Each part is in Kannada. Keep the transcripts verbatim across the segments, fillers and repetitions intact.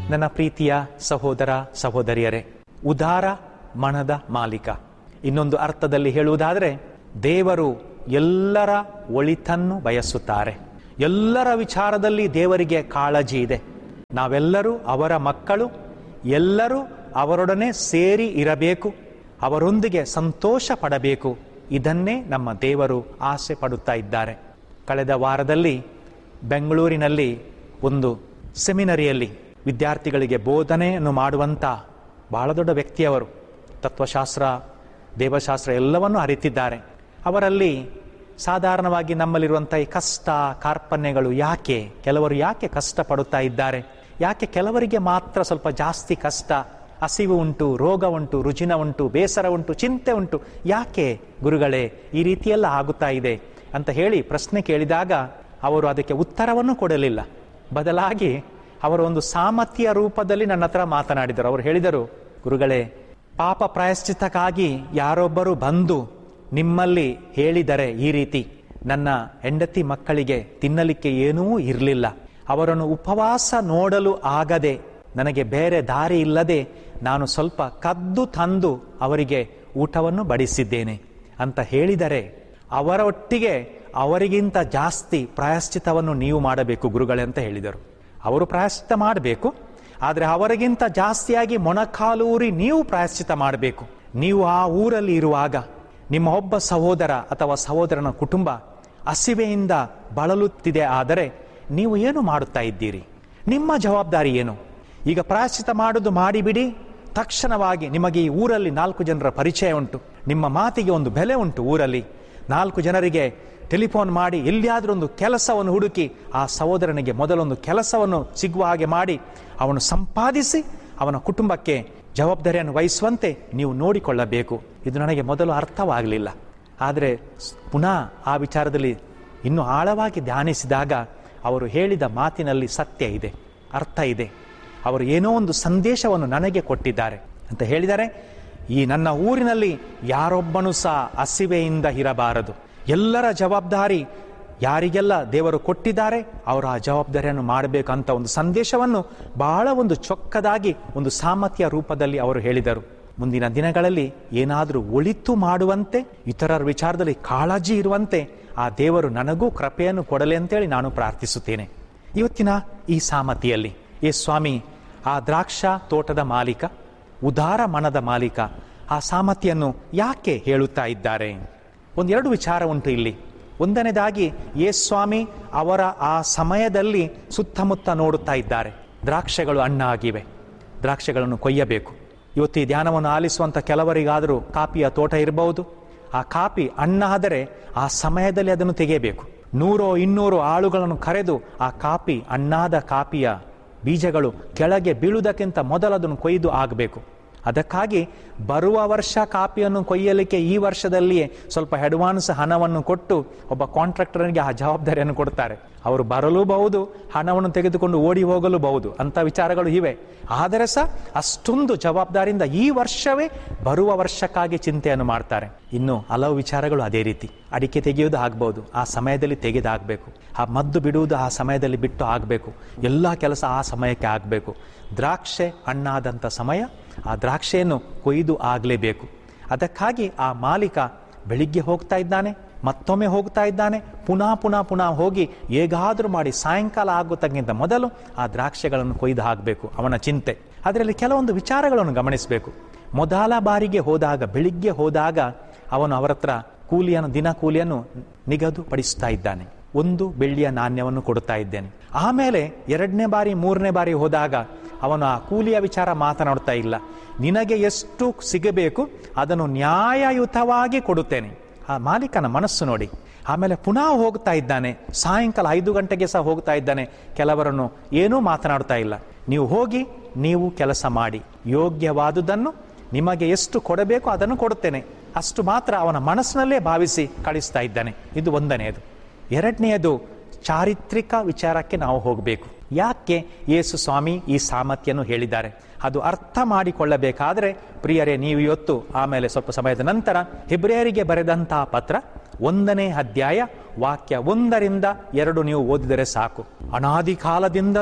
ನನ್ನ ಪ್ರೀತಿಯ ಸಹೋದರ ಸಹೋದರಿಯರೇ, ಉದಾರ ಮನದ ಮಾಲೀಕ. ಇನ್ನೊಂದು ಅರ್ಥದಲ್ಲಿ ಹೇಳುವುದಾದರೆ, ದೇವರು ಎಲ್ಲರ ಒಳಿತನ್ನು ಬಯಸುತ್ತಾರೆ. ಎಲ್ಲರ ವಿಚಾರದಲ್ಲಿ ದೇವರಿಗೆ ಕಾಳಜಿ ಇದೆ. ನಾವೆಲ್ಲರೂ ಅವರ ಮಕ್ಕಳು. ಎಲ್ಲರೂ ಅವರೊಡನೆ ಸೇರಿ ಇರಬೇಕು, ಅವರೊಂದಿಗೆ ಸಂತೋಷ ಪಡಬೇಕು. ಇದನ್ನೇ ನಮ್ಮ ದೇವರು ಆಸೆ ಪಡುತ್ತಾ ಇದ್ದಾರೆ. ಕಳೆದ ವಾರದಲ್ಲಿ ಬೆಂಗಳೂರಿನಲ್ಲಿ ಒಂದು ಸೆಮಿನರಿಯಲ್ಲಿ ವಿದ್ಯಾರ್ಥಿಗಳಿಗೆ ಬೋಧನೆಯನ್ನು ಮಾಡುವಂಥ ಬಹಳ ದೊಡ್ಡ ವ್ಯಕ್ತಿಯವರು, ತತ್ವಶಾಸ್ತ್ರ, ದೇವಶಾಸ್ತ್ರ ಎಲ್ಲವನ್ನೂ ಅರಿತಿದ್ದಾರೆ. ಅವರಲ್ಲಿ ಸಾಧಾರಣವಾಗಿ ನಮ್ಮಲ್ಲಿರುವಂಥ ಈ ಕಷ್ಟ ಕಾರ್ಪಣ್ಯಗಳು ಯಾಕೆ, ಕೆಲವರು ಯಾಕೆ ಕಷ್ಟಪಡುತ್ತಾ ಇದ್ದಾರೆ, ಯಾಕೆ ಕೆಲವರಿಗೆ ಮಾತ್ರ ಸ್ವಲ್ಪ ಜಾಸ್ತಿ ಕಷ್ಟ, ಹಸಿವು ಉಂಟು, ರೋಗ ಉಂಟು, ರುಜಿನ ಉಂಟು, ಬೇಸರ ಉಂಟು, ಚಿಂತೆ ಉಂಟು, ಯಾಕೆ ಗುರುಗಳೇ ಈ ರೀತಿಯೆಲ್ಲ ಆಗುತ್ತಾ ಇದೆ ಅಂತ ಹೇಳಿ ಪ್ರಶ್ನೆ ಕೇಳಿದಾಗ ಅವರು ಅದಕ್ಕೆ ಉತ್ತರವನ್ನು ಕೊಡಲಿಲ್ಲ. ಬದಲಾಗಿ ಅವರು ಒಂದು ಸಾಮರ್ಥ್ಯ ರೂಪದಲ್ಲಿ ನನ್ನ ಹತ್ರ ಮಾತನಾಡಿದರು. ಅವರು ಹೇಳಿದರು, ಗುರುಗಳೇ, ಪಾಪ ಪ್ರಾಯಶ್ಚಿತ್ತಕ್ಕಾಗಿ ಯಾರೊಬ್ಬರು ಬಂದು ನಿಮ್ಮಲ್ಲಿ ಹೇಳಿದರೆ ಈ ರೀತಿ, ನನ್ನ ಹೆಂಡತಿ ಮಕ್ಕಳಿಗೆ ತಿನ್ನಲಿಕ್ಕೆ ಏನೂ ಇರಲಿಲ್ಲ, ಅವರನ್ನು ಉಪವಾಸ ನೋಡಲು ಆಗದೆ ನನಗೆ ಬೇರೆ ದಾರಿ ಇಲ್ಲದೆ ನಾನು ಸ್ವಲ್ಪ ಕದ್ದು ತಂದು ಅವರಿಗೆ ಊಟವನ್ನು ಬಡಿಸಿದ್ದೇನೆ ಅಂತ ಹೇಳಿದರೆ, ಅವರ ಒಟ್ಟಿಗೆ ಅವರಿಗಿಂತ ಜಾಸ್ತಿ ಪ್ರಾಯಶ್ಚಿತ್ತವನ್ನು ನೀವು ಮಾಡಬೇಕು ಗುರುಗಳೇ ಅಂತ ಹೇಳಿದರು. ಅವರು ಪ್ರಾಯಶ್ಚಿತ್ತ ಮಾಡಬೇಕು, ಆದರೆ ಅವರಿಗಿಂತ ಜಾಸ್ತಿಯಾಗಿ ಮೊಣಕಾಲೂರಿ ನೀವು ಪ್ರಾಯಶ್ಚಿತ್ತ ಮಾಡಬೇಕು. ನೀವು ಆ ಊರಲ್ಲಿ ಇರುವಾಗ ನಿಮ್ಮ ಒಬ್ಬ ಸಹೋದರ ಅಥವಾ ಸಹೋದರನ ಕುಟುಂಬ ಹಸಿವೆಯಿಂದ ಬಳಲುತ್ತಿದೆ ಆದರೆ ನೀವು ಏನು ಮಾಡುತ್ತಾ ಇದ್ದೀರಿ? ನಿಮ್ಮ ಜವಾಬ್ದಾರಿ ಏನು? ಈಗ ಪ್ರಾಯಶ್ಚಿತ್ತ ಮಾಡೋದು ಮಾಡಿಬಿಡಿ, ತಕ್ಷಣವಾಗಿ ನಿಮಗೆ ಈ ಊರಲ್ಲಿ ನಾಲ್ಕು ಜನರ ಪರಿಚಯ ಉಂಟು, ನಿಮ್ಮ ಮಾತಿಗೆ ಒಂದು ಬೆಲೆ ಉಂಟು ಊರಲ್ಲಿ. ನಾಲ್ಕು ಜನರಿಗೆ ಟೆಲಿಫೋನ್ ಮಾಡಿ ಎಲ್ಲಿಯಾದರೂ ಒಂದು ಕೆಲಸವನ್ನು ಹುಡುಕಿ ಆ ಸಹೋದರನಿಗೆ ಮೊದಲೊಂದು ಕೆಲಸವನ್ನು ಸಿಗುವ ಹಾಗೆ ಮಾಡಿ ಅವನು ಸಂಪಾದಿಸಿ ಅವನ ಕುಟುಂಬಕ್ಕೆ ಜವಾಬ್ದಾರಿಯನ್ನು ವಹಿಸುವಂತೆ ನೀವು ನೋಡಿಕೊಳ್ಳಬೇಕು. ಇದು ನನಗೆ ಮೊದಲು ಅರ್ಥವಾಗಲಿಲ್ಲ. ಆದರೆ ಪುನಃ ಆ ವಿಚಾರದಲ್ಲಿ ಇನ್ನೂ ಆಳವಾಗಿ ಧ್ಯಾನಿಸಿದಾಗ ಅವರು ಹೇಳಿದ ಮಾತಿನಲ್ಲಿ ಸತ್ಯ ಇದೆ, ಅರ್ಥ ಇದೆ. ಅವರು ಏನೋ ಒಂದು ಸಂದೇಶವನ್ನು ನನಗೆ ಕೊಟ್ಟಿದ್ದಾರೆ ಅಂತ ಹೇಳಿದರೆ, ಈ ನನ್ನ ಊರಿನಲ್ಲಿ ಯಾರೊಬ್ಬನೂ ಸಹ ಹಸಿವೆಯಿಂದ ಇರಬಾರದು. ಎಲ್ಲರ ಜವಾಬ್ದಾರಿ ಯಾರಿಗೆಲ್ಲ ದೇವರು ಕೊಟ್ಟಿದ್ದಾರೆ ಅವರು ಆ ಜವಾಬ್ದಾರಿಯನ್ನು ಮಾಡಬೇಕಂತ ಒಂದು ಸಂದೇಶವನ್ನು ಬಹಳ ಒಂದು ಚೊಕ್ಕದಾಗಿ ಒಂದು ಸಾಮರ್ಥ್ಯ ರೂಪದಲ್ಲಿ ಅವರು ಹೇಳಿದರು. ಮುಂದಿನ ದಿನಗಳಲ್ಲಿ ಏನಾದರೂ ಒಳಿತು ಮಾಡುವಂತೆ, ಇತರರ ವಿಚಾರದಲ್ಲಿ ಕಾಳಜಿ ಇರುವಂತೆ ಆ ದೇವರು ನನಗೂ ಕೃಪೆಯನ್ನು ಕೊಡಲಿ ಅಂತೇಳಿ ನಾನು ಪ್ರಾರ್ಥಿಸುತ್ತೇನೆ. ಇವತ್ತಿನ ಈ ಸಾಮರ್ಥ್ಯದಲ್ಲಿ ಏ ಸ್ವಾಮಿ, ಆ ದ್ರಾಕ್ಷ ತೋಟದ ಮಾಲೀಕ, ಉದಾರ ಮನದ ಮಾಲೀಕ ಆ ಸಾಮರ್ಥ್ಯನ್ನು ಯಾಕೆ ಹೇಳುತ್ತಾ ಇದ್ದಾರೆ? ಒಂದೆರಡು ವಿಚಾರ ಉಂಟು ಇಲ್ಲಿ. ಒಂದನೇದಾಗಿ ಯೇಸ್ವಾಮಿ ಅವರ ಆ ಸಮಯದಲ್ಲಿ ಸುತ್ತಮುತ್ತ ನೋಡುತ್ತಾ ಇದ್ದಾರೆ. ದ್ರಾಕ್ಷೆಗಳು ಹಣ್ಣಾಗಿವೆ, ದ್ರಾಕ್ಷೆಗಳನ್ನು ಕೊಯ್ಯಬೇಕು. ಇವತ್ತು ಈ ಧ್ಯಾನವನ್ನು ಆಲಿಸುವಂಥ ಕೆಲವರಿಗಾದರೂ ಕಾಪಿಯ ತೋಟ ಇರಬಹುದು. ಆ ಕಾಪಿ ಹಣ್ಣಾದರೆ ಆ ಸಮಯದಲ್ಲಿ ಅದನ್ನು ತೆಗೆಯಬೇಕು. ನೂರೋ ಇನ್ನೂರು ಆಳುಗಳನ್ನು ಕರೆದು ಆ ಕಾಪಿ, ಹಣ್ಣಾದ ಕಾಪಿಯ ಬೀಜಗಳು ಕೆಳಗೆ ಬೀಳುವುದಕ್ಕಿಂತ ಮೊದಲು ಅದನ್ನು ಕೊಯ್ದು ಆಗಬೇಕು. ಅದಕ್ಕಾಗಿ ಬರುವ ವರ್ಷ ಕಾಪಿಯನ್ನು ಕೊಯ್ಯಲಿಕ್ಕೆ ಈ ವರ್ಷದಲ್ಲಿಯೇ ಸ್ವಲ್ಪ ಅಡ್ವಾನ್ಸ್ ಹಣವನ್ನು ಕೊಟ್ಟು ಒಬ್ಬ ಕಾಂಟ್ರಾಕ್ಟರ್ಗೆ ಆ ಜವಾಬ್ದಾರಿಯನ್ನು ಕೊಡ್ತಾರೆ. ಅವರು ಬರಲೂಬಹುದು, ಹಣವನ್ನು ತೆಗೆದುಕೊಂಡು ಓಡಿ ಹೋಗಲೂಬಹುದು, ಅಂಥ ವಿಚಾರಗಳು ಇವೆ. ಆದರೆ ಸಹ ಅಷ್ಟೊಂದು ಜವಾಬ್ದಾರಿಯಿಂದ ಈ ವರ್ಷವೇ ಬರುವ ವರ್ಷಕ್ಕಾಗಿ ಚಿಂತೆಯನ್ನು ಮಾಡ್ತಾರೆ. ಇನ್ನು ಹಲವು ವಿಚಾರಗಳು ಅದೇ ರೀತಿ. ಅಡಿಕೆ ತೆಗೆಯುವುದು ಆಗ್ಬೋದು, ಆ ಸಮಯದಲ್ಲಿ ತೆಗೆದಾಗಬೇಕು. ಆ ಮದ್ದು ಬಿಡುವುದು ಆ ಸಮಯದಲ್ಲಿ ಬಿಟ್ಟು ಆಗಬೇಕು. ಎಲ್ಲ ಕೆಲಸ ಆ ಸಮಯಕ್ಕೆ ಆಗಬೇಕು. ದ್ರಾಕ್ಷೆ ಹಣ್ಣಾದಂಥ ಸಮಯ, ಆ ದ್ರಾಕ್ಷೆಯನ್ನು ಕೊಯ್ದು ಆಗಲೇಬೇಕು. ಅದಕ್ಕಾಗಿ ಆ ಮಾಲೀಕ ಬೆಳಿಗ್ಗೆ ಹೋಗ್ತಾ ಇದ್ದಾನೆ, ಮತ್ತೊಮ್ಮೆ ಹೋಗ್ತಾ ಇದ್ದಾನೆ, ಪುನಃ ಪುನಃ ಪುನಃ ಹೋಗಿ ಹೇಗಾದರೂ ಮಾಡಿ ಸಾಯಂಕಾಲ ಆಗುತ್ತಕ್ಕಿಂತ ಮೊದಲು ಆ ದ್ರಾಕ್ಷೆಗಳನ್ನು ಕೊಯ್ದು ಹಾಕಬೇಕು, ಅವನ ಚಿಂತೆ. ಅದರಲ್ಲಿ ಕೆಲವೊಂದು ವಿಚಾರಗಳನ್ನು ಗಮನಿಸಬೇಕು. ಮೊದಲ ಬಾರಿಗೆ ಹೋದಾಗ, ಬೆಳಿಗ್ಗೆ ಹೋದಾಗ ಅವನು ಅವರ ಹತ್ರ ಕೂಲಿಯನ್ನು, ದಿನ ಕೂಲಿಯನ್ನು ನಿಗದಿಪಡಿಸ್ತಾ ಇದ್ದಾನೆ. ಒಂದು ಬೆಳ್ಳಿಯ ನಾಣ್ಯವನ್ನು ಕೊಡುತ್ತಾ ಇದ್ದೇನೆ. ಆಮೇಲೆ ಎರಡನೇ ಬಾರಿ ಮೂರನೇ ಬಾರಿ ಹೋದಾಗ ಅವನು ಆ ಕೂಲಿಯ ವಿಚಾರ ಮಾತನಾಡ್ತಾ ಇಲ್ಲ. ನಿನಗೆ ಎಷ್ಟು ಸಿಗಬೇಕು ಅದನ್ನು ನ್ಯಾಯಯುತವಾಗಿ ಕೊಡುತ್ತೇನೆ. ಆ ಮಾಲೀಕನ ಮನಸ್ಸು ನೋಡಿ. ಆಮೇಲೆ ಪುನಃ ಹೋಗ್ತಾ ಇದ್ದಾನೆ, ಸಾಯಂಕಾಲ ಐದು ಗಂಟೆಗೆ ಸಹ ಹೋಗ್ತಾ ಇದ್ದಾನೆ. ಕೆಲವರನ್ನು ಏನೂ ಮಾತನಾಡ್ತಾ ಇಲ್ಲ. ನೀವು ಹೋಗಿ ನೀವು ಕೆಲಸ ಮಾಡಿ, ಯೋಗ್ಯವಾದುದನ್ನು ನಿಮಗೆ ಎಷ್ಟು ಕೊಡಬೇಕು ಅದನ್ನು ಕೊಡುತ್ತೇನೆ, ಅಷ್ಟು ಮಾತ್ರ ಅವನ ಮನಸ್ಸಿನಲ್ಲೇ ಭಾವಿಸಿ ಕಳಿಸ್ತಾ ಇದ್ದಾನೆ. ಇದು ಒಂದನೆಯದು. ಎರಡನೆಯದು, ಚಾರಿತ್ರಿಕ ವಿಚಾರಕ್ಕೆ ನಾವು ಹೋಗಬೇಕು. ಯಾಕೆ ಯೇಸು ಸ್ವಾಮಿ ಈ ಸಾಮರ್ಥ್ಯವನ್ನು ಹೇಳಿದ್ದಾರೆ ಅದು ಅರ್ಥ ಮಾಡಿಕೊಳ್ಳಬೇಕಾದ್ರೆ, ಪ್ರಿಯರೇ, ನೀವು ಇವತ್ತು ಆಮೇಲೆ ಸ್ವಲ್ಪ ಸಮಯದ ನಂತರ ಹೆಬ್ರಿಯರಿಗೆ ಬರೆದಂತಹ ಪತ್ರ ಒಂದನೇ ಅಧ್ಯಾಯ ವಾಕ್ಯ ಒಂದರಿಂದ ಎರಡು ನೀವು ಓದಿದರೆ ಸಾಕು. ಅನಾದಿ ಕಾಲದಿಂದಲೂ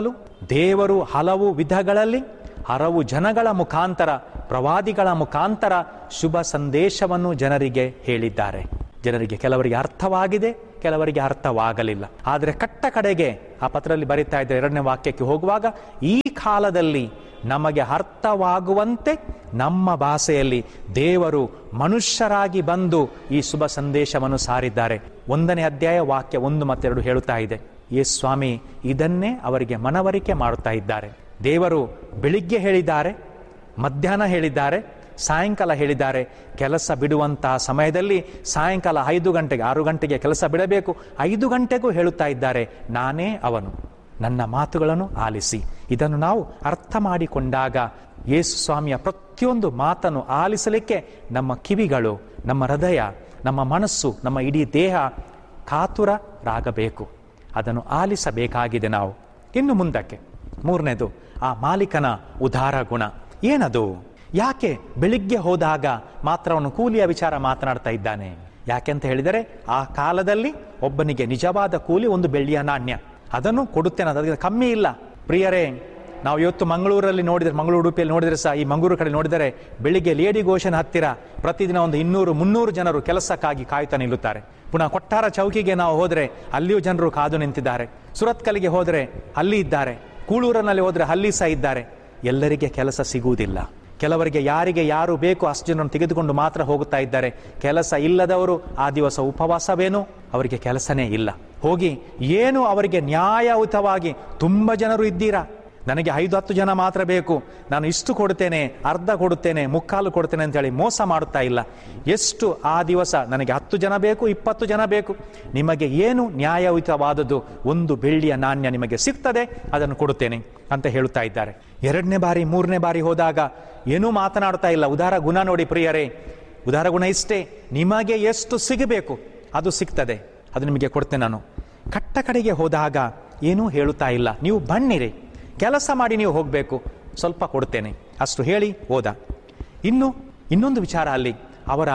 ದೇವರು ಹಲವು ವಿಧಗಳಲ್ಲಿ ಹಲವು ಜನಗಳ ಮುಖಾಂತರ, ಪ್ರವಾದಿಗಳ ಮುಖಾಂತರ ಶುಭ ಸಂದೇಶವನ್ನು ಜನರಿಗೆ ಹೇಳಿದ್ದಾರೆ. ಜನರಿಗೆ ಕೆಲವರಿಗೆ ಅರ್ಥವಾಗಿದೆ, ಕೆಲವರಿಗೆ ಅರ್ಥವಾಗಲಿಲ್ಲ. ಆದರೆ ಕಟ್ಟ ಕಡೆಗೆ ಆ ಪತ್ರದಲ್ಲಿ ಬರೀತಾ ಇದ್ದ ಎರಡನೇ ವಾಕ್ಯಕ್ಕೆ ಹೋಗುವಾಗ, ಈ ಕಾಲದಲ್ಲಿ ನಮಗೆ ಅರ್ಥವಾಗುವಂತೆ ನಮ್ಮ ಭಾಷೆಯಲ್ಲಿ ದೇವರು ಮನುಷ್ಯರಾಗಿ ಬಂದು ಈ ಶುಭ ಸಂದೇಶವನ್ನು ಸಾರಿದ್ದಾರೆ. ಒಂದನೇ ಅಧ್ಯಾಯ ವಾಕ್ಯ ಒಂದು ಮತ್ತೆರಡು ಹೇಳುತ್ತಾ ಇದೆ, ಯೇಸು ಸ್ವಾಮಿ ಇದನ್ನೇ ಅವರಿಗೆ ಮನವರಿಕೆ ಮಾಡುತ್ತಾ ಇದ್ದಾರೆ. ದೇವರು ಬೆಳಿಗ್ಗೆ ಹೇಳಿದ್ದಾರೆ, ಮಧ್ಯಾಹ್ನ ಹೇಳಿದ್ದಾರೆ, ಸಾಯಂಕಾಲ ಹೇಳಿದ್ದಾರೆ. ಕೆಲಸ ಬಿಡುವಂತಹ ಸಮಯದಲ್ಲಿ ಸಾಯಂಕಾಲ ಐದು ಗಂಟೆಗೆ ಆರು ಗಂಟೆಗೆ ಕೆಲಸ ಬಿಡಬೇಕು, ಐದು ಗಂಟೆಗೂ ಹೇಳುತ್ತಾ ಇದ್ದಾರೆ, ನಾನೇ ಅವನು, ನನ್ನ ಮಾತುಗಳನ್ನು ಆಲಿಸಿ. ಇದನ್ನು ನಾವು ಅರ್ಥ ಮಾಡಿಕೊಂಡಾಗ ಯೇಸು ಸ್ವಾಮಿಯ ಪ್ರತಿಯೊಂದು ಮಾತನ್ನು ಆಲಿಸಲಿಕ್ಕೆ ನಮ್ಮ ಕಿವಿಗಳು, ನಮ್ಮ ಹೃದಯ, ನಮ್ಮ ಮನಸ್ಸು, ನಮ್ಮ ಇಡೀ ದೇಹ ಕಾತುರರಾಗಬೇಕು. ಅದನ್ನು ಆಲಿಸಬೇಕಾಗಿದೆ ನಾವು. ಇನ್ನು ಮುಂದಕ್ಕೆ ಮೂರನೇದು, ಆ ಮಾಲೀಕನ ಉದಾರ ಗುಣ ಏನದು? ಯಾಕೆ ಬೆಳಿಗ್ಗೆ ಹೋದಾಗ ಮಾತ್ರ ಅವನು ಕೂಲಿಯ ವಿಚಾರ ಮಾತನಾಡ್ತಾ ಇದ್ದಾನೆ? ಯಾಕೆ ಅಂತ ಹೇಳಿದರೆ, ಆ ಕಾಲದಲ್ಲಿ ಒಬ್ಬನಿಗೆ ನಿಜವಾದ ಕೂಲಿ ಒಂದು ಬೆಳ್ಳಿಯ ನಾಣ್ಯ, ಅದನ್ನು ಕೊಡುತ್ತೇನೆ, ಅದಕ್ಕೆ ಕಮ್ಮಿ ಇಲ್ಲ. ಪ್ರಿಯರೇ, ನಾವು ಇವತ್ತು ಮಂಗಳೂರಲ್ಲಿ ನೋಡಿದರೆ, ಮಂಗಳೂರು ಉಡುಪಿಯಲ್ಲಿ ನೋಡಿದರೆ ಸಹ, ಈ ಮಂಗಳೂರು ಕಡೆ ನೋಡಿದರೆ ಬೆಳಿಗ್ಗೆ ಲೇಡಿ ಗೋಶನ್ ಹತ್ತಿರ ಪ್ರತಿದಿನ ಒಂದು ಇನ್ನೂರು ಮುನ್ನೂರು ಜನರು ಕೆಲಸಕ್ಕಾಗಿ ಕಾಯ್ತಾ ನಿಲ್ಲುತ್ತಾರೆ. ಪುನಃ ಕೊಟ್ಟಾರ ಚೌಕಿಗೆ ನಾವು ಹೋದರೆ ಅಲ್ಲಿಯೂ ಜನರು ಕಾದು ನಿಂತಿದ್ದಾರೆ. ಸುರತ್ಕಲ್ಗೆ ಹೋದರೆ ಅಲ್ಲಿ ಇದ್ದಾರೆ, ಕೂಳೂರಿನಲ್ಲಿ ಹೋದರೆ ಅಲ್ಲಿ ಸಹ ಇದ್ದಾರೆ. ಎಲ್ಲರಿಗೆ ಕೆಲಸ ಸಿಗುವುದಿಲ್ಲ. ಕೆಲವರಿಗೆ ಯಾರಿಗೆ ಯಾರು ಬೇಕು ಅಷ್ಟು ಜನರನ್ನು ತೆಗೆದುಕೊಂಡು ಮಾತ್ರ ಹೋಗುತ್ತಾ ಇದ್ದಾರೆ. ಕೆಲಸ ಇಲ್ಲದವರು ಆ ದಿವಸ ಉಪವಾಸವೇನು, ಅವರಿಗೆ ಕೆಲಸನೇ ಇಲ್ಲ. ಹೋಗಿ ಏನು ಅವರಿಗೆ ನ್ಯಾಯಯುತವಾಗಿ, ತುಂಬ ಜನರು ಇದ್ದೀರಾ, ನನಗೆ ಐದು ಹತ್ತು ಜನ ಮಾತ್ರ ಬೇಕು, ನಾನು ಇಷ್ಟು ಕೊಡ್ತೇನೆ, ಅರ್ಧ ಕೊಡುತ್ತೇನೆ, ಮುಕ್ಕಾಲು ಕೊಡ್ತೇನೆ ಅಂತೇಳಿ ಮೋಸ ಮಾಡುತ್ತಾ ಇಲ್ಲ. ಎಷ್ಟು ಆ ದಿವಸ ನನಗೆ ಹತ್ತು ಜನ ಬೇಕು, ಇಪ್ಪತ್ತು ಜನ ಬೇಕು, ನಿಮಗೆ ಏನು ನ್ಯಾಯಯುತವಾದದ್ದು ಒಂದು ಬೆಳ್ಳಿಯ ನಾಣ್ಯ ನಿಮಗೆ ಸಿಗ್ತದೆ, ಅದನ್ನು ಕೊಡುತ್ತೇನೆ ಅಂತ ಹೇಳುತ್ತಾ ಇದ್ದಾರೆ. ಎರಡನೇ ಬಾರಿ ಮೂರನೇ ಬಾರಿ ಹೋದಾಗ ಏನೂ ಮಾತನಾಡ್ತಾ ಇಲ್ಲ. ಉದಾರ ಗುಣ ನೋಡಿ ಪ್ರಿಯರೇ, ಉದಾರ ಗುಣ ಇಷ್ಟೇ, ನಿಮಗೆ ಎಷ್ಟು ಸಿಗಬೇಕು ಅದು ಸಿಗ್ತದೆ, ಅದು ನಿಮಗೆ ಕೊಡ್ತೇನೆ ನಾನು. ಕಟ್ಟ ಕಡೆಗೆ ಹೋದಾಗ ಏನೂ ಹೇಳುತ್ತಾ ಇಲ್ಲ, ನೀವು ಬನ್ನಿರಿ, ಕೆಲಸ ಮಾಡಿ ನೀವು ಹೋಗಬೇಕು, ಸ್ವಲ್ಪ ಕೊಡ್ತೇನೆ ಅಷ್ಟು ಹೇಳಿ ಹೋದ. ಇನ್ನು ಇನ್ನೊಂದು ವಿಚಾರ ಅಲ್ಲಿ, ಅವರ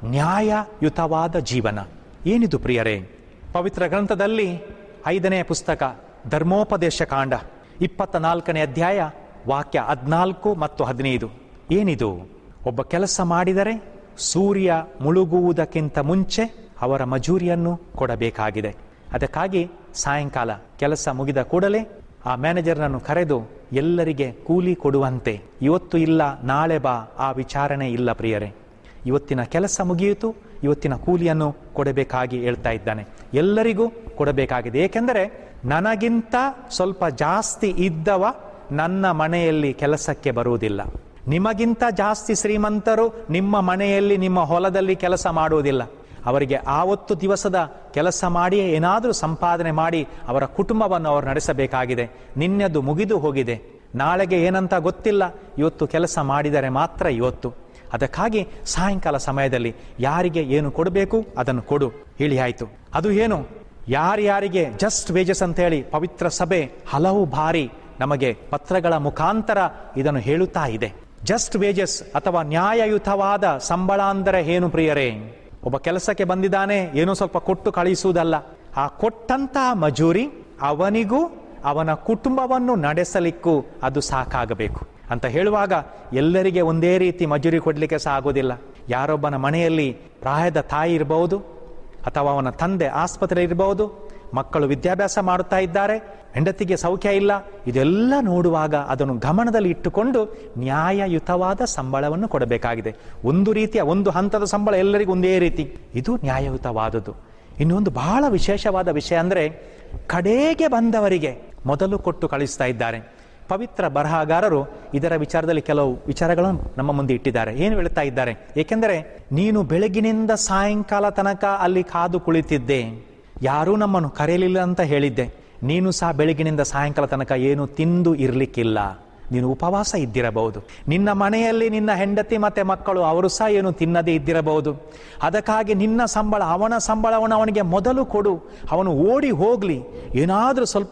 ನ್ಯಾಯಯುತವಾದ ಜೀವನ ಏನಿದು ಪ್ರಿಯರೇ? ಪವಿತ್ರ ಗ್ರಂಥದಲ್ಲಿ ಐದನೇ ಪುಸ್ತಕ ಧರ್ಮೋಪದೇಶ ಕಾಂಡ ಇಪ್ಪತ್ತ ನಾಲ್ಕನೇ ಅಧ್ಯಾಯ ವಾಕ್ಯ ಹದಿನಾಲ್ಕು ಮತ್ತು ಹದಿನೈದು ಏನಿದು? ಒಬ್ಬ ಕೆಲಸ ಮಾಡಿದರೆ ಸೂರ್ಯ ಮುಳುಗುವುದಕ್ಕಿಂತ ಮುಂಚೆ ಅವರ ಮಜೂರಿಯನ್ನು ಕೊಡಬೇಕಾಗಿದೆ. ಅದಕ್ಕಾಗಿ ಸಾಯಂಕಾಲ ಕೆಲಸ ಮುಗಿದ ಕೂಡಲೇ ಆ ಮ್ಯಾನೇಜರ್ನನ್ನು ಕರೆದು ಎಲ್ಲರಿಗೆ ಕೂಲಿ ಕೊಡುವಂತೆ, ಇವತ್ತು ಇಲ್ಲ ನಾಳೆ ಬಾ ಆ ವಿಚಾರಣೆ ಇಲ್ಲ ಪ್ರಿಯರೇ. ಇವತ್ತಿನ ಕೆಲಸ ಮುಗಿಯಿತು, ಇವತ್ತಿನ ಕೂಲಿಯನ್ನು ಕೊಡಬೇಕಾಗಿ ಹೇಳ್ತಾ ಇದ್ದಾನೆ. ಎಲ್ಲರಿಗೂ ಕೊಡಬೇಕಾಗಿದೆ. ಏಕೆಂದರೆ ನನಗಿಂತ ಸ್ವಲ್ಪ ಜಾಸ್ತಿ ಇದ್ದವ ನನ್ನ ಮನೆಯಲ್ಲಿ ಕೆಲಸಕ್ಕೆ ಬರುವುದಿಲ್ಲ, ನಿಮಗಿಂತ ಜಾಸ್ತಿ ಶ್ರೀಮಂತರು ನಿಮ್ಮ ಮನೆಯಲ್ಲಿ ನಿಮ್ಮ ಹೊಲದಲ್ಲಿ ಕೆಲಸ ಮಾಡುವುದಿಲ್ಲ. ಅವರಿಗೆ ಆವತ್ತು ದಿವಸದ ಕೆಲಸ ಮಾಡಿ ಏನಾದರೂ ಸಂಪಾದನೆ ಮಾಡಿ ಅವರ ಕುಟುಂಬವನ್ನು ಅವರು ನಡೆಸಬೇಕಾಗಿದೆ. ನಿನ್ನೆದು ಮುಗಿದು ಹೋಗಿದೆ, ನಾಳೆಗೆ ಏನಂತ ಗೊತ್ತಿಲ್ಲ, ಇವತ್ತು ಕೆಲಸ ಮಾಡಿದರೆ ಮಾತ್ರ ಇವತ್ತು. ಅದಕ್ಕಾಗಿ ಸಾಯಂಕಾಲ ಸಮಯದಲ್ಲಿ ಯಾರಿಗೆ ಏನು ಕೊಡಬೇಕು ಅದನ್ನು ಕೊಡು ಹೇಳಿ ಆಯಿತು. ಅದು ಏನು, ಯಾರ್ಯಾರಿಗೆ ಜಸ್ಟ್ ವೇಜಸ್ ಅಂತೇಳಿ ಪವಿತ್ರ ಸಭೆ ಹಲವು ಬಾರಿ ನಮಗೆ ಪತ್ರಗಳ ಮುಖಾಂತರ ಇದನ್ನು ಹೇಳುತ್ತಾ ಇದೆ. ಜಸ್ಟ್ ವೇಜಸ್ ಅಥವಾ ನ್ಯಾಯಯುತವಾದ ಸಂಬಳ ಅಂದರೆ ಏನು ಪ್ರಿಯರೇ? ಒಬ್ಬ ಕೆಲಸಕ್ಕೆ ಬಂದಿದ್ದಾನೆ, ಏನೋ ಸ್ವಲ್ಪ ಕೊಟ್ಟು ಕಳಿಸುವುದಲ್ಲ, ಆ ಕೊಟ್ಟಂತಹ ಮಜೂರಿ ಅವನಿಗೂ ಅವನ ಕುಟುಂಬವನ್ನು ನಡೆಸಲಿಕ್ಕೂ ಅದು ಸಾಕಾಗಬೇಕು ಅಂತ ಹೇಳುವಾಗ, ಎಲ್ಲರಿಗೆ ಒಂದೇ ರೀತಿ ಮಜೂರಿ ಕೊಡಲಿಕ್ಕೆ ಸಹ ಆಗೋದಿಲ್ಲ. ಯಾರೊಬ್ಬನ ಮನೆಯಲ್ಲಿ ಪ್ರಾಯದ ತಾಯಿ ಇರಬಹುದು, ಅಥವಾ ಅವನ ತಂದೆ ಆಸ್ಪತ್ರೆ ಇರಬಹುದು, ಮಕ್ಕಳು ವಿದ್ಯಾಭ್ಯಾಸ ಮಾಡುತ್ತಾ ಇದ್ದಾರೆ, ಹೆಂಡತಿಗೆ ಸೌಖ್ಯ ಇಲ್ಲ, ಇದೆಲ್ಲ ನೋಡುವಾಗ ಅದನ್ನು ಗಮನದಲ್ಲಿ ಇಟ್ಟುಕೊಂಡು ನ್ಯಾಯಯುತವಾದ ಸಂಬಳವನ್ನು ಕೊಡಬೇಕಾಗಿದೆ. ಒಂದು ರೀತಿಯ ಒಂದು ಹಂತದ ಸಂಬಳ ಎಲ್ಲರಿಗೂ ಒಂದೇ ರೀತಿ, ಇದು ನ್ಯಾಯಯುತವಾದದ್ದು. ಇನ್ನೊಂದು ಬಹಳ ವಿಶೇಷವಾದ ವಿಷಯ ಅಂದರೆ, ಕಡೆಗೆ ಬಂದವರಿಗೆ ಮೊದಲು ಕೊಟ್ಟು ಕಳಿಸ್ತಾ ಇದ್ದಾರೆ. ಪವಿತ್ರ ಬರಹಗಾರರು ಇದರ ವಿಚಾರದಲ್ಲಿ ಕೆಲವು ವಿಚಾರಗಳನ್ನು ನಮ್ಮ ಮುಂದೆ ಇಟ್ಟಿದ್ದಾರೆ. ಏನು ಹೇಳ್ತಾ ಇದ್ದಾರೆ? ಏಕೆಂದರೆ ನೀನು ಬೆಳಗಿನಿಂದ ಸಾಯಂಕಾಲ ತನಕ ಅಲ್ಲಿ ಕಾದು ಕುಳಿತಿದ್ದೆ, ಯಾರೂ ನಮ್ಮನ್ನು ಕರೆಯಲಿಲ್ಲ ಅಂತ ಹೇಳಿದ್ದೆ. ನೀನು ಸಹ ಬೆಳಗಿನಿಂದ ಸಾಯಂಕಾಲ ತನಕ ಏನು ತಿಂದು ಇರಲಿಕ್ಕಿಲ್ಲ, ನೀನು ಉಪವಾಸ ಇದ್ದಿರಬಹುದು. ನಿನ್ನ ಮನೆಯಲ್ಲಿ ನಿನ್ನ ಹೆಂಡತಿ ಮತ್ತೆ ಮಕ್ಕಳು ಅವರು ಸಹ ಏನು ತಿನ್ನದೇ ಇದ್ದಿರಬಹುದು. ಅದಕ್ಕಾಗಿ ನಿನ್ನ ಸಂಬಳ, ಅವನ ಸಂಬಳವನ್ನು ಅವನಿಗೆ ಮೊದಲು ಕೊಡು, ಅವನು ಓಡಿ ಹೋಗಲಿ, ಏನಾದರೂ ಸ್ವಲ್ಪ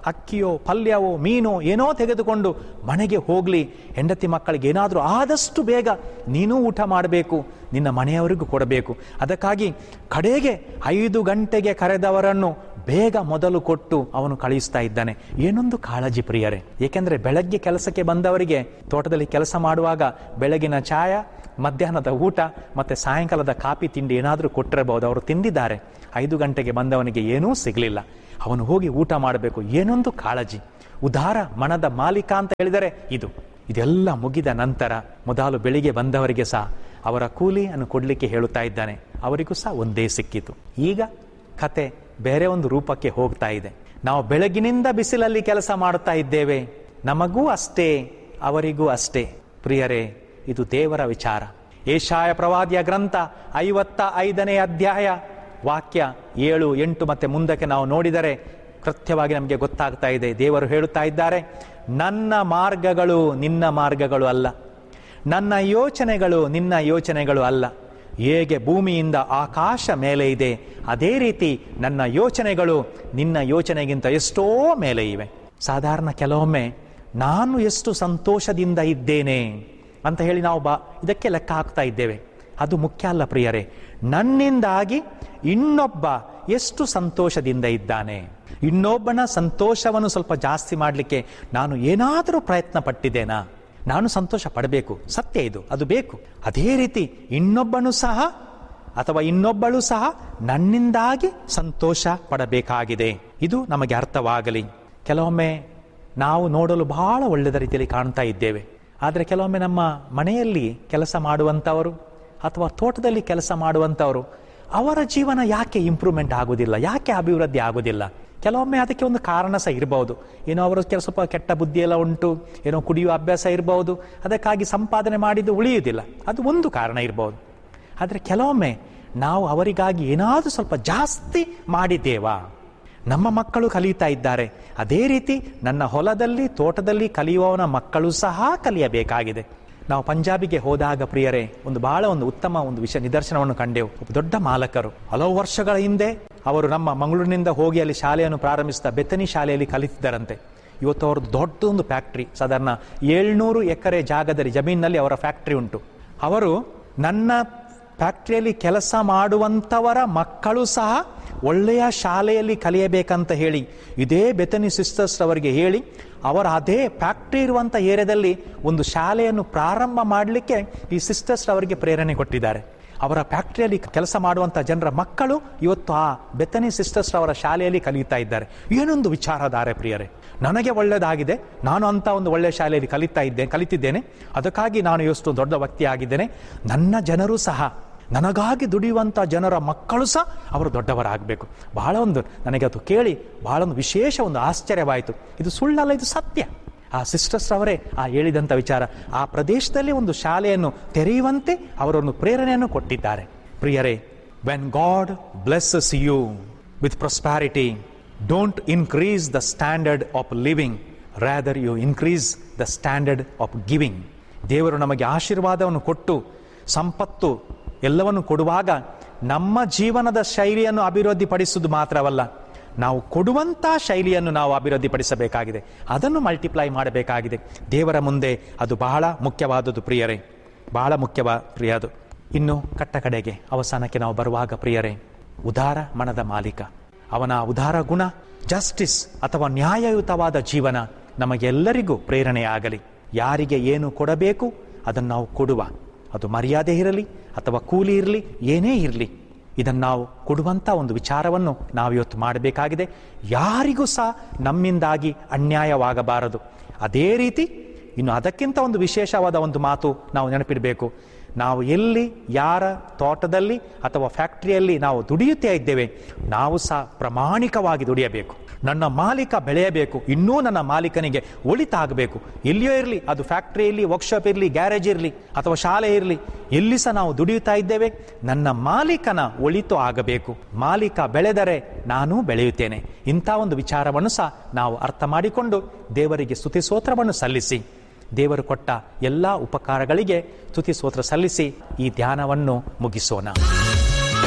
ಅಕ್ಕಿಯೋ ಪಲ್ಯವೋ ಮೀನೋ ಏನೋ ತೆಗೆದುಕೊಂಡು ಮನೆಗೆ ಹೋಗಲಿ, ಹೆಂಡತಿ ಮಕ್ಕಳಿಗೆ ಏನಾದರೂ ಆದಷ್ಟು ಬೇಗ ನೀನೂ ಊಟ ಮಾಡಬೇಕು, ನಿನ್ನ ಮನೆಯವರಿಗೂ ಕೊಡಬೇಕು. ಅದಕ್ಕಾಗಿ ಕಡೆಗೆ ಐದು ಗಂಟೆಗೆ ಕರೆದವರನ್ನು ಬೇಗ ಮೊದಲು ಕೊಟ್ಟು ಅವನು ಕಳಿಸ್ತಾ ಇದ್ದಾನೆ. ಏನೊಂದು ಕಾಳಜಿ ಪ್ರಿಯರೇ! ಏಕೆಂದರೆ ಬೆಳಗ್ಗೆ ಕೆಲಸಕ್ಕೆ ಬಂದವರಿಗೆ ತೋಟದಲ್ಲಿ ಕೆಲಸ ಮಾಡುವಾಗ ಬೆಳಗಿನ ಚಾಯ, ಮಧ್ಯಾಹ್ನದ ಊಟ ಮತ್ತು ಸಾಯಂಕಾಲದ ಕಾಫಿ ತಿಂಡಿ ಏನಾದರೂ ಕೊಟ್ಟಿರಬಹುದು. ಅವರು ತಿಂದಿದ್ದಾರೆ. ಐದು ಗಂಟೆಗೆ ಬಂದವನಿಗೆ ಏನೂ ಸಿಗಲಿಲ್ಲ. ಅವನು ಹೋಗಿ ಊಟ ಮಾಡಬೇಕು. ಏನೊಂದು ಕಾಳಜಿ! ಉದಾರ ಮನದ ಮಾಲೀಕ ಅಂತ ಹೇಳಿದರೆ ಇದು. ಇದೆಲ್ಲ ಮುಗಿದ ನಂತರ ಮೊದಲು ಬೆಳಿಗ್ಗೆ ಬಂದವರಿಗೆ ಸಹ ಅವರ ಕೂಲಿಯನ್ನು ಕೊಡಲಿಕ್ಕೆ ಹೇಳುತ್ತಾ ಇದ್ದಾನೆ. ಅವರಿಗೂ ಸಹ ಒಂದೇ ಸಿಕ್ಕಿತು. ಈಗ ಕತೆ ಬೇರೆ ಒಂದು ರೂಪಕ್ಕೆ ಹೋಗ್ತಾ ಇದೆ. ನಾವು ಬೆಳಗಿನಿಂದ ಬಿಸಿಲಲ್ಲಿ ಕೆಲಸ ಮಾಡುತ್ತಾ ಇದ್ದೇವೆ. ನಮಗೂ ಅಷ್ಟೇ, ಅವರಿಗೂ ಅಷ್ಟೇ. ಪ್ರಿಯರೇ, ಇದು ದೇವರ ವಿಚಾರ. ಯೆಶಾಯ ಪ್ರವಾದಿಯ ಗ್ರಂಥ ಐವತ್ತ ಐದನೇ ಅಧ್ಯಾಯ ವಾಕ್ಯ ಏಳು ಎಂಟು ಮತ್ತೆ ಮುಂದಕ್ಕೆ ನಾವು ನೋಡಿದರೆ ಕೃತ್ಯವಾಗಿ ನಮಗೆ ಗೊತ್ತಾಗ್ತಾ ಇದೆ. ದೇವರು ಹೇಳುತ್ತಾ ಇದ್ದಾರೆ, ನನ್ನ ಮಾರ್ಗಗಳು ನಿನ್ನ ಮಾರ್ಗಗಳು ಅಲ್ಲ, ನನ್ನ ಯೋಚನೆಗಳು ನಿನ್ನ ಯೋಚನೆಗಳು ಅಲ್ಲ. ಹೇಗೆ ಭೂಮಿಯಿಂದ ಆಕಾಶ ಮೇಲೆ ಇದೆ, ಅದೇ ರೀತಿ ನನ್ನ ಯೋಚನೆಗಳು ನಿನ್ನ ಯೋಚನೆಗಿಂತ ಎಷ್ಟೋ ಮೇಲೆ ಇವೆ. ಸಾಧಾರಣ ಕೆಲವೊಮ್ಮೆ ನಾನು ಎಷ್ಟು ಸಂತೋಷದಿಂದ ಇದ್ದೇನೆ ಅಂತ ಹೇಳಿ ನಾವು ಬಾ ಇದಕ್ಕೆ ಲೆಕ್ಕ ಹಾಕ್ತಾ ಇದ್ದೇವೆ. ಅದು ಮುಖ್ಯ ಅಲ್ಲ ಪ್ರಿಯರೇ. ನನ್ನಿಂದಾಗಿ ಇನ್ನೊಬ್ಬ ಎಷ್ಟು ಸಂತೋಷದಿಂದ ಇದ್ದಾನೆ, ಇನ್ನೊಬ್ಬನ ಸಂತೋಷವನ್ನು ಸ್ವಲ್ಪ ಜಾಸ್ತಿ ಮಾಡಲಿಕ್ಕೆ ನಾನು ಏನಾದರೂ ಪ್ರಯತ್ನ ಪಟ್ಟಿದ್ದೇನಾ? ನಾನು ಸಂತೋಷ ಪಡಬೇಕು, ಸತ್ಯ ಇದು, ಅದು ಬೇಕು. ಅದೇ ರೀತಿ ಇನ್ನೊಬ್ಬನು ಸಹ ಅಥವಾ ಇನ್ನೊಬ್ಬಳು ಸಹ ನನ್ನಿಂದಾಗಿ ಸಂತೋಷ ಪಡಬೇಕಾಗಿದೆ. ಇದು ನಮಗೆ ಅರ್ಥವಾಗಲಿ. ಕೆಲವೊಮ್ಮೆ ನಾವು ನೋಡಲು ಬಹಳ ಒಳ್ಳೆಯದ ರೀತಿಯಲ್ಲಿ ಕಾಣ್ತಾ ಇದ್ದೇವೆ. ಆದರೆ ಕೆಲವೊಮ್ಮೆ ನಮ್ಮ ಮನೆಯಲ್ಲಿ ಕೆಲಸ ಮಾಡುವಂಥವರು ಅಥವಾ ತೋಟದಲ್ಲಿ ಕೆಲಸ ಮಾಡುವಂಥವರು, ಅವರ ಜೀವನ ಯಾಕೆ ಇಂಪ್ರೂವ್ಮೆಂಟ್ ಆಗೋದಿಲ್ಲ, ಯಾಕೆ ಅಭಿವೃದ್ಧಿ ಆಗೋದಿಲ್ಲ? ಕೆಲವೊಮ್ಮೆ ಅದಕ್ಕೆ ಒಂದು ಕಾರಣ ಸಹ ಇರಬಹುದು. ಏನೋ ಅವರು ಕೆಲ ಸ್ವಲ್ಪ ಕೆಟ್ಟ ಬುದ್ಧಿಯೆಲ್ಲ ಉಂಟು, ಏನೋ ಕುಡಿಯುವ ಅಭ್ಯಾಸ ಇರಬಹುದು, ಅದಕ್ಕಾಗಿ ಸಂಪಾದನೆ ಮಾಡಿದ್ದು ಉಳಿಯುವುದಿಲ್ಲ. ಅದು ಒಂದು ಕಾರಣ ಇರಬಹುದು. ಆದರೆ ಕೆಲವೊಮ್ಮೆ ನಾವು ಅವರಿಗಾಗಿ ಏನಾದರೂ ಸ್ವಲ್ಪ ಜಾಸ್ತಿ ಮಾಡಿದ್ದೇವಾ? ನಮ್ಮ ಮಕ್ಕಳು ಕಲಿಯುತ್ತಾ ಇದ್ದಾರೆ, ಅದೇ ರೀತಿ ನನ್ನ ಹೊಲದಲ್ಲಿ ತೋಟದಲ್ಲಿ ಕಲಿಯುವವನ ಮಕ್ಕಳು ಸಹ ಕಲಿಯಬೇಕಾಗಿದೆ. ನಾವು ಪಂಜಾಬಿಗೆ ಹೋದಾಗ ಪ್ರಿಯರೇ, ಒಂದು ಬಹಳ ಒಂದು ಉತ್ತಮ ಒಂದು ವಿಷಯ ನಿದರ್ಶನವನ್ನು ಕಂಡೆವು. ಒಬ್ಬ ದೊಡ್ಡ ಮಾಲಕರು ಹಲವು ವರ್ಷಗಳ ಹಿಂದೆ ಅವರು ನಮ್ಮ ಮಂಗಳೂರಿನಿಂದ ಹೋಗಿ ಅಲ್ಲಿ ಶಾಲೆಯನ್ನು ಪ್ರಾರಂಭಿಸಿದ ಬೆತನಿ ಶಾಲೆಯಲ್ಲಿ ಕಲಿತಿದ್ದರಂತೆ. ಇವತ್ತು ಅವ್ರದ್ದು ದೊಡ್ಡ ಒಂದು ಫ್ಯಾಕ್ಟ್ರಿ, ಸಾಧಾರಣ ಏಳ್ನೂರು ಎಕರೆ ಜಾಗದಲ್ಲಿ ಜಮೀನಿನಲ್ಲಿ ಅವರ ಫ್ಯಾಕ್ಟ್ರಿ ಉಂಟು. ಅವರು ನನ್ನ ಫ್ಯಾಕ್ಟ್ರಿಯಲ್ಲಿ ಕೆಲಸ ಮಾಡುವಂಥವರ ಮಕ್ಕಳು ಸಹ ಒಳ್ಳೆಯ ಶಾಲೆಯಲ್ಲಿ ಕಲಿಯಬೇಕಂತ ಹೇಳಿ ಇದೇ ಬೆತನಿ ಸಿಸ್ಟರ್ಸ್ ಅವರಿಗೆ ಹೇಳಿ ಅವರ ಅದೇ ಫ್ಯಾಕ್ಟ್ರಿ ಇರುವಂಥ ಏರಿಯಾದಲ್ಲಿ ಒಂದು ಶಾಲೆಯನ್ನು ಪ್ರಾರಂಭ ಮಾಡಲಿಕ್ಕೆ ಈ ಸಿಸ್ಟರ್ಸ್ ಅವರಿಗೆ ಪ್ರೇರಣೆ ಕೊಟ್ಟಿದ್ದಾರೆ. ಅವರ ಫ್ಯಾಕ್ಟ್ರಿಯಲ್ಲಿ ಕೆಲಸ ಮಾಡುವಂಥ ಜನರ ಮಕ್ಕಳು ಇವತ್ತು ಆ ಬೆತನಿ ಸಿಸ್ಟರ್ಸ್ ಅವರ ಶಾಲೆಯಲ್ಲಿ ಕಲಿಯುತ್ತಾ ಇದ್ದಾರೆ. ಏನೊಂದು ವಿಚಾರಧಾರೆ ಪ್ರಿಯರೇ! ನನಗೆ ಒಳ್ಳೆಯದಾಗಿದೆ, ನಾನು ಅಂತ ಒಂದು ಒಳ್ಳೆಯ ಶಾಲೆಯಲ್ಲಿ ಕಲಿತಾ ಇದ್ದೇನೆ ಕಲಿತಿದ್ದೇನೆ ಅದಕ್ಕಾಗಿ ನಾನು ಎಷ್ಟು ದೊಡ್ಡ ವ್ಯಕ್ತಿ ಆಗಿದ್ದೇನೆ. ನನ್ನ ಜನರು ಸಹ, ನನಗಾಗಿ ದುಡಿಯುವಂಥ ಜನರ ಮಕ್ಕಳು ಸಹ ಅವರು ದೊಡ್ಡವರಾಗಬೇಕು. ಬಹಳ ಒಂದು ನನಗೆ ಅದು ಕೇಳಿ ಬಹಳ ಒಂದು ವಿಶೇಷ ಒಂದು ಆಶ್ಚರ್ಯವಾಯಿತು. ಇದು ಸುಳ್ಳಲ್ಲ, ಇದು ಸತ್ಯ. ಆ ಸಿಸ್ಟರ್ಸ್ ಅವರೇ ಆ ಹೇಳಿದಂಥ ವಿಚಾರ, ಆ ಪ್ರದೇಶದಲ್ಲಿ ಒಂದು ಶಾಲೆಯನ್ನು ತೆರೆಯುವಂತೆ ಅವರೊಂದು ಪ್ರೇರಣೆಯನ್ನು ಕೊಟ್ಟಿದ್ದಾರೆ. ಪ್ರಿಯರೇ, when god blesses you with prosperity, don't increase the standard of living, rather you increase the standard of giving. ದೇವರು ನಮಗೆ ಆಶೀರ್ವಾದವನ್ನು ಕೊಟ್ಟು ಸಂಪತ್ತು ಎಲ್ಲವನ್ನು ಕೊಡುವಾಗ ನಮ್ಮ ಜೀವನದ ಶೈಲಿಯನ್ನು ಅಭಿವೃದ್ಧಿಪಡಿಸುವುದು ಮಾತ್ರವಲ್ಲ, ನಾವು ಕೊಡುವಂಥ ಶೈಲಿಯನ್ನು ನಾವು ಅಭಿವೃದ್ಧಿಪಡಿಸಬೇಕಾಗಿದೆ, ಅದನ್ನು ಮಲ್ಟಿಪ್ಲೈ ಮಾಡಬೇಕಾಗಿದೆ. ದೇವರ ಮುಂದೆ ಅದು ಬಹಳ ಮುಖ್ಯವಾದದ್ದು ಪ್ರಿಯರೇ, ಬಹಳ ಮುಖ್ಯವಾದ ಪ್ರಿಯದು. ಇನ್ನು ಕಟ್ಟ ಕಡೆಗೆ ಅವಸಾನಕ್ಕೆ ನಾವು ಬರುವಾಗ ಪ್ರಿಯರೇ, ಉದಾರ ಮನದ ಮಾಲೀಕ, ಅವನ ಉದಾರ ಗುಣ, ಜಸ್ಟಿಸ್ ಅಥವಾ ನ್ಯಾಯಯುತವಾದ ಜೀವನ ನಮಗೆಲ್ಲರಿಗೂ ಪ್ರೇರಣೆಯಾಗಲಿ. ಯಾರಿಗೆ ಏನು ಕೊಡಬೇಕು ಅದನ್ನು ನಾವು ಕೊಡುವ, ಅದು ಮರ್ಯಾದೆ ಇರಲಿ ಅಥವಾ ಕೂಲಿ ಇರಲಿ, ಏನೇ ಇರಲಿ, ಇದನ್ನು ನಾವು ಕೊಡುವಂಥ ಒಂದು ವಿಚಾರವನ್ನು ನಾವು ಇವತ್ತು ಮಾಡಬೇಕಾಗಿದೆ. ಯಾರಿಗೂ ಸಹ ನಮ್ಮಿಂದಾಗಿ ಅನ್ಯಾಯವಾಗಬಾರದು. ಅದೇ ರೀತಿ ಇನ್ನು ಅದಕ್ಕಿಂತ ಒಂದು ವಿಶೇಷವಾದ ಒಂದು ಮಾತು ನಾವು ನೆನಪಿಡಬೇಕು. ನಾವು ಎಲ್ಲಿ ಯಾರ ತೋಟದಲ್ಲಿ ಅಥವಾ ಫ್ಯಾಕ್ಟ್ರಿಯಲ್ಲಿ ನಾವು ದುಡಿಯುತ್ತಾ ಇದ್ದೇವೆ, ನಾವು ಸಹ ಪ್ರಾಮಾಣಿಕವಾಗಿ ದುಡಿಯಬೇಕು. ನನ್ನ ಮಾಲೀಕ ಬೆಳೆಯಬೇಕು, ಇನ್ನೂ ನನ್ನ ಮಾಲೀಕನಿಗೆ ಒಳಿತಾಗಬೇಕು. ಎಲ್ಲಿಯೋ ಇರಲಿ, ಅದು ಫ್ಯಾಕ್ಟ್ರಿ ಇರಲಿ, ವರ್ಕ್ಶಾಪ್ ಇರಲಿ, ಗ್ಯಾರೇಜ್ ಇರಲಿ ಅಥವಾ ಶಾಲೆ ಇರಲಿ, ಎಲ್ಲಿ ಸಹ ನಾವು ದುಡಿಯುತ್ತಾ ಇದ್ದೇವೆ, ನನ್ನ ಮಾಲೀಕನ ಒಳಿತು ಆಗಬೇಕು. ಮಾಲೀಕ ಬೆಳೆದರೆ ನಾನು ಬೆಳೆಯುತ್ತೇನೆ. ಇಂಥ ಒಂದು ವಿಚಾರವನ್ನು ಸಹ ನಾವು ಅರ್ಥ ಮಾಡಿಕೊಂಡು ದೇವರಿಗೆ ಸ್ತುತಿ ಸ್ತೋತ್ರವನ್ನು ಸಲ್ಲಿಸಿ, ದೇವರು ಕೊಟ್ಟ ಎಲ್ಲ ಉಪಕಾರಗಳಿಗೆ ಸ್ತುತಿ ಸ್ತೋತ್ರ ಸಲ್ಲಿಸಿ ಈ ಧ್ಯಾನವನ್ನು ಮುಗಿಸೋಣ.